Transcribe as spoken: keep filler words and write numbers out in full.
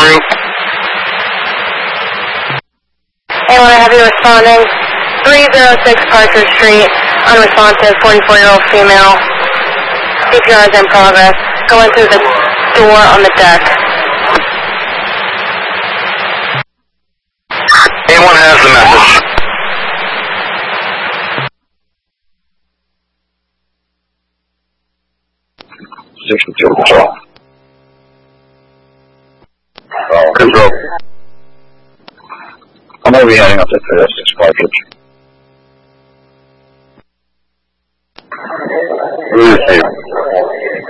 group. And when I have you responding, three oh six Parker Street, unresponsive, forty-four-year-old female. C P R is in progress. Going through the door on the deck. Anyone has the message? sixty-two control. Control. I'm going to be heading up to three oh six Partridge.